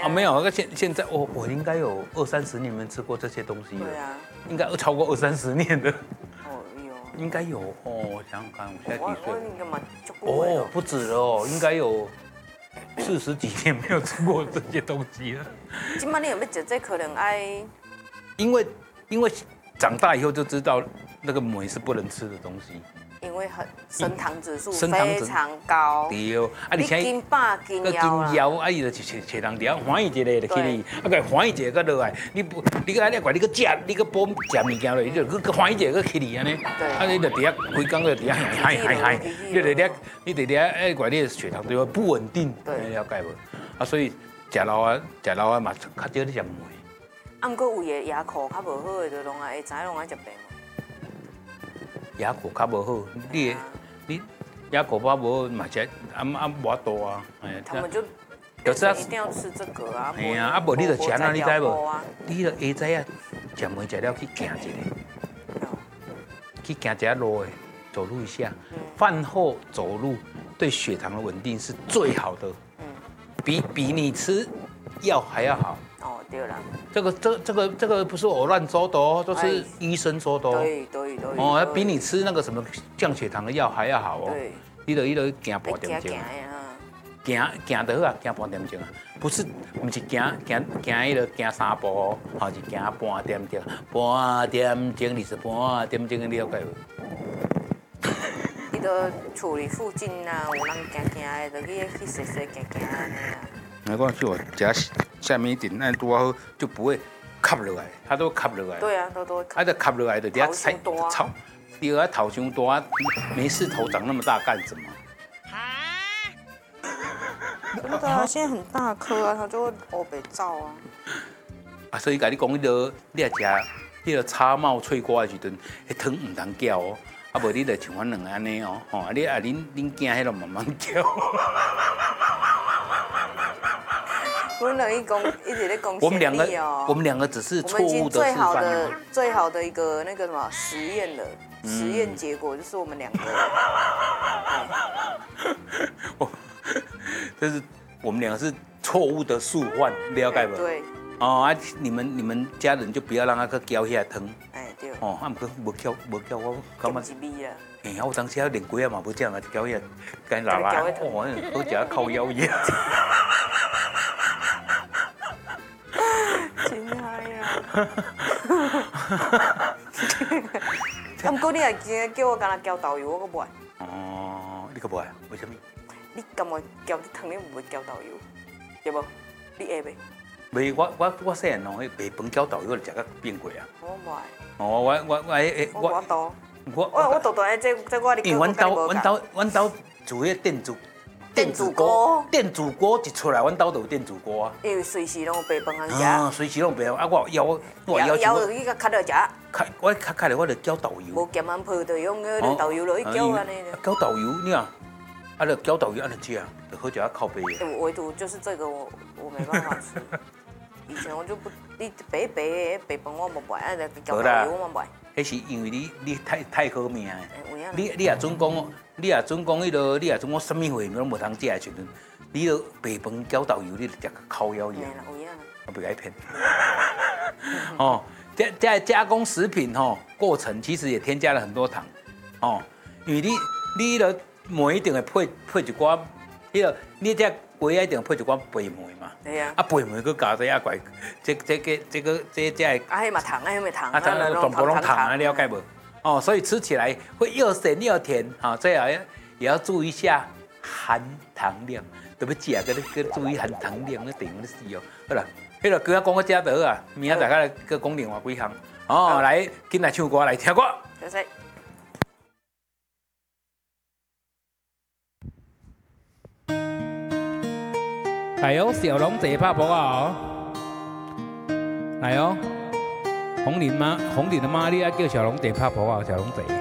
啊，没有，现在我应该有20-30年没吃过这些东西了。 对啊， 应该超过20-30年的。 哦有。 应该有哦，我想想看，我现在几岁？ 我应该嘛就哦，不止了哦，应该有40几年没有吃过这些东西了。 今晚你有没有吃这可能爱？ 因为长大以后就知道那个镁是不能吃的东西。 因为升糖指数升糖非常高。 对，啊， 你斤饱斤腰啊，伊就找人聊，欢喜一个就去你，啊个欢喜一个落来，你个来怪你个食，你个补食物件落，伊就个欢喜一个去你安尼，啊你就伫遐规工就伫遐嗨，你伫遐哎怪你血糖就会不稳定，了解无？啊所以食老啊嘛较少咧食镁。 啊，毋过有诶牙口较无好诶，就拢会知拢爱食白。 牙口较无好，你牙口较无好嘛食无多啊， 他们就一定要吃这个啊。 哎呀，啊无你就吃啊，你知无？你就下早啊，食糜食了去行一下，去行一下路诶，走路一下，饭后走路对血糖的稳定是最好的，比你吃药还要好。 哦，对了， 这个不是我乱说的哦，都是医生说的哦。 对。 哦，比你吃那个什么降血糖的药还要好哦。对。你就行半点钟。行得好啊，行半点钟啊，不是行迄个行3步哦，吼是行半点钟，半点钟20半点钟，你了解无？ 你到厝里附近啊，有人行的，就去踅行安尼啊。 那我去我食下面一点，那多好就不会卡落来，它都卡落来。 对啊，都会。 它就卡落来的，底下菜炒，第二头胸多，没事头长那么大干什么？ 真的啊，现在很大颗啊，它就会黑白照啊。 啊，所以甲你讲，迄个你食迄个叉茂脆瓜的时阵，迄汤唔通搅哦，啊无你就像阮两个安尼哦，吼，你啊恁囝迄个慢慢搅。 阮两个一直在讲我们两个只是错误的示范。 最好的一个那个什么实验结果就是我们两个。 就是我们两个是错误的示范，了解不？ 对。 哦啊，你们家人就不要让他去搅遐汤。 哎对。 哦，啊，无搅，我感觉。 一味啊。 哎，我当时还连几啊嘛，无这样啊，搅遐干喇叭，哦，好食靠腰一样。 真嗨啊！啊，不过你也惊叫我干那搅豆油，我可不爱。 哦，你可不爱？为什么？ 你干嘛搅汤？你唔会搅豆油，对不？你会袂？ 袂，我细汉哦，白饭搅豆油就食到变过啊。 我唔爱。 哦， 我多。我多多这我哩。 因为阮兜煮迄电子锅一出来，阮兜就有电子锅啊。 因为随时拢有白饭通食。 啊，随时拢白饭啊！我要求你个较着食。 我较咧，我就搅豆油。 无咸安泡就用个豆油落去搅安尼。 搅豆油，你啊，啊，就搅豆油安尼食，就好食啊，靠背的。 唯独就是这个我没办法吃。以前我就不，你白饭我无爱，啊，搅豆油我无爱。 迄是因为你太好命的。你也准讲迄落，你也准讲什么货拢无通食的时阵，你落白饭搅豆油，你就食个烤腰样。我不该骗。哦，在加工食品吼过程其实也添加了很多糖，哦，因为你落糜一定会配一寡，迄个你这粿一定配一寡白糜嘛。 对啊。 啊，白糜佮加这啊怪，这啊，迄嘛糖，迄嘛糖。 啊，全部拢糖啊，了解无？哦，所以吃起来会又咸又甜，哈，最好也要注意一下含糖量，特别食个注意含糖量，那等于死哦。好啦，迄个歌讲到这就好啊，明仔大家来搁讲另外几项。哦，来，进来唱歌来听歌。 谢谢。 来哦，小龙姐拍波啊！来哦，红林的妈，你要叫小龙姐拍波啊，小龙姐。